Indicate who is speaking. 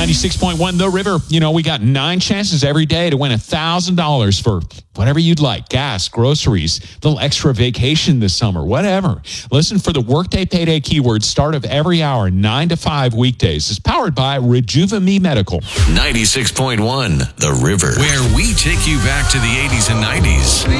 Speaker 1: 96.1 The River. You know, we got 9 chances every day to win $1,000 for whatever you'd like. Gas, groceries, little extra vacation this summer, whatever. Listen for the Workday Payday keyword, start of every hour, 9 to 5 weekdays. It's powered by Rejuva-Me Medical.
Speaker 2: 96.1 The River, where we take you back to the 80s and 90s.